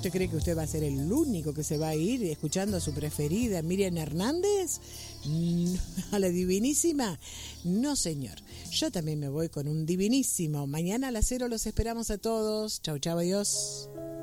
¿Usted cree que usted va a ser el único que se va a ir escuchando a su preferida, Miriam Hernández? ¿A la divinísima? No, señor. Yo también me voy con un divinísimo. Mañana a las 0 los esperamos a todos. Chau, chau, adiós.